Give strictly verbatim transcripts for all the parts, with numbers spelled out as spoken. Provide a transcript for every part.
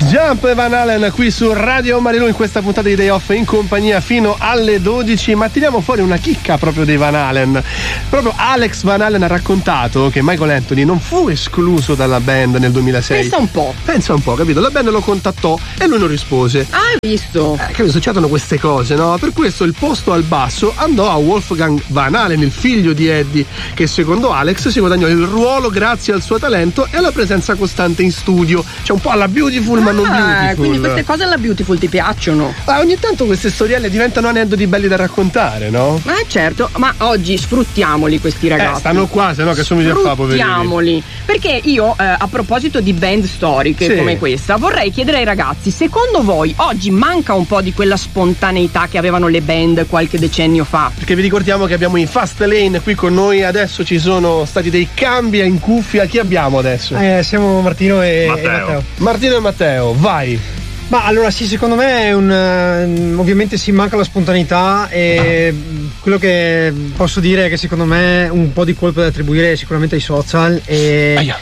Jump e Van Halen qui su Radio Marilù in questa puntata di Day Off in compagnia fino alle dodici, ma tiriamo fuori una chicca proprio dei Van Halen. Proprio Alex Van Halen ha raccontato che Michael Anthony non fu escluso dalla band nel duemilasei. Pensa un po'. Pensa un po', capito? La band lo contattò e lui non rispose. Ah, hai visto? Eh, capito? Succedono queste cose, no? Per questo il posto al basso andò a Wolfgang Van Halen, il figlio di Eddie, che secondo Alex si guadagnò il ruolo grazie al suo talento e alla presenza costante in studio. C'è un po' alla Beautiful, ma non Ah, Beautiful. quindi queste cose alla Beautiful ti piacciono? Ah, ogni tanto queste storielle diventano aneddoti belli da raccontare, no? Ma certo, ma oggi sfruttiamoli questi ragazzi. Eh, stanno qua, se no che sono già fa, poverini. Sfruttiamoli. Perché io, eh, a proposito di band storiche Sì. come questa, vorrei chiedere ai ragazzi, secondo voi oggi manca un po' di quella spontaneità che avevano le band qualche decennio fa? Perché vi ricordiamo che abbiamo i Fast Lane qui con noi, adesso ci sono stati dei cambi in cuffia. Chi abbiamo adesso? Eh, siamo Martino e Matteo. e Matteo. Martino e Matteo, vai. Ma allora sì, secondo me è un eh, ovviamente si manca la spontaneità e quello che posso dire è che secondo me un po' di colpa da attribuire sicuramente ai social e, Aia.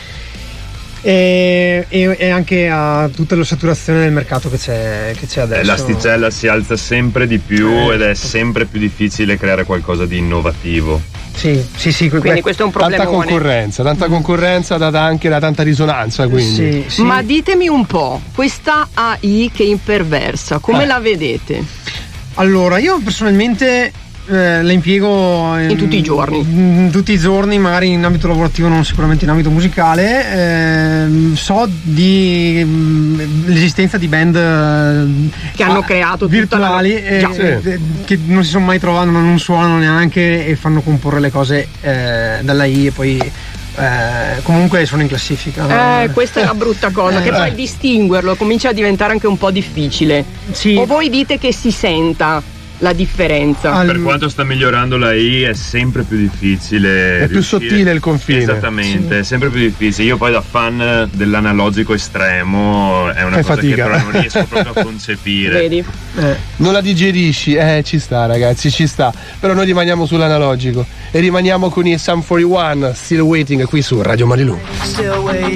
e, e, e anche a tutta la saturazione del mercato che c'è, che c'è adesso. L'asticella si alza sempre di più Eh. ed è sempre più difficile creare qualcosa di innovativo. Sì, sì, sì. que- Quindi questo è un Tanta problemone. concorrenza, tanta concorrenza data anche da tanta risonanza, quindi. sì, sì. Ma ditemi un po', questa A I che imperversa, come Eh. la vedete? Allora, io personalmente eh, la impiego In tutti i giorni. In tutti i giorni, magari in ambito lavorativo, non sicuramente in ambito musicale. Ehm, so di mm, l'esistenza di band eh, Che hanno ah, creato tutta virtuali la- eh, Già. Sì. eh, che non si sono mai trovati, non, non suonano neanche e fanno comporre le cose eh, dalla I e poi eh, comunque sono in classifica. no? Eh, questa è la brutta cosa, che Eh. poi distinguerlo comincia a diventare anche un po' difficile. Sì. O voi dite che si senta la differenza? Al- Per quanto sta migliorando la I è sempre più difficile. È più riuscire- sottile il confine. Esattamente, è sempre più difficile. Io poi da fan dell'analogico estremo è una Fai cosa fatica. che però non riesco proprio a concepire. Vedi? eh. Non la digerisci, eh ci sta ragazzi, ci sta. Però noi rimaniamo sull'analogico e rimaniamo con i Sum quarantuno, Still Waiting qui su Radio Marilù. Still waiting.